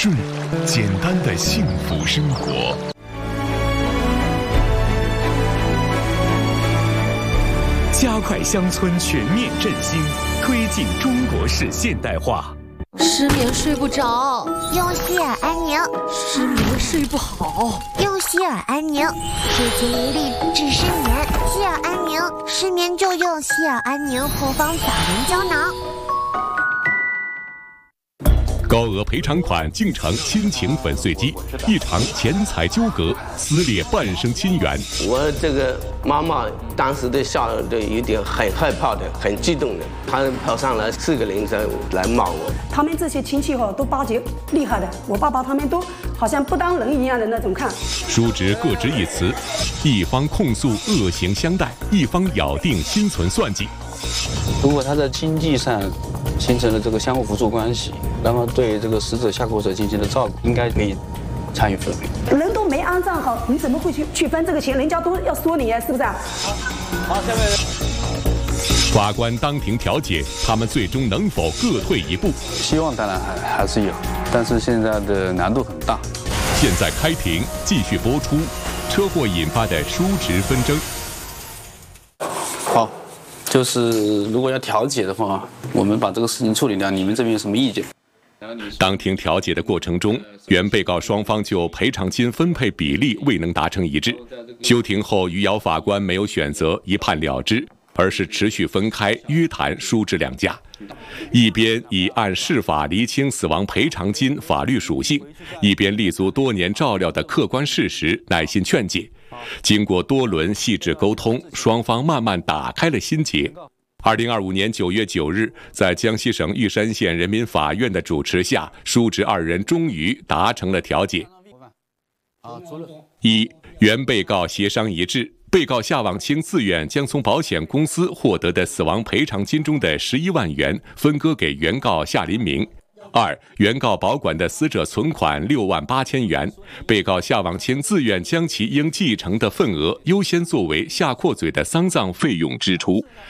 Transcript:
众简单的幸福生活。加快乡村全面振兴，推进中国式现代化。 失眠睡不着， 用希尔安宁； 失眠睡不好， 用希尔安宁。铁精灵力治失眠，希尔安宁，失眠就用希尔安宁复方早眠胶囊。 高额赔偿款竟成亲情粉碎机，一场钱财纠葛撕裂半生亲缘。 我这个妈妈当时的笑的有点很害怕的，很激动的，她跑上来4个铃声来骂我。 他们这些亲戚都巴结厉害的，我爸爸他们都好像不当人一样的那种看。 叔侄各执一词，一方控诉恶行相待，一方咬定心存算计。 如果他在经济上形成了这个相互辅助关系，那么对这个死者下锅者进行的照顾，应该可以参与分配。 人都没安葬好，你怎么会去分这个钱？人家都要说你啊，是不是啊？ 好，下面。 法官当庭调解，他们最终能否各退一步？ 希望当然还是有，但是现在的难度很大。 现在开庭继续播出车祸引发的叔侄纷争。 好。就是如果要调解的话，我们把这个事情处理掉，你们这边有什么意见？ 当庭调解的过程中，原被告双方就赔偿金分配比例未能达成一致。休庭后，余姚法官没有选择一判了之，而是持续分开约谈叔侄两家，一边以按释法厘清死亡赔偿金法律属性，一边立足多年照料的客观事实，耐心劝解。经过多轮细致沟通，双方慢慢打开了心结。2025年9月9日，在江西省玉山县人民法院的主持下，叔侄二人终于达成了调解。一，原被告协商一致，被告夏往清自愿将从保险公司获得的死亡赔偿金中的11万元分割给原告夏林明。2，原告保管的死者存款6万8千元，被告夏往清自愿将其应继承的份额优先作为夏阔嘴的丧葬费用支出。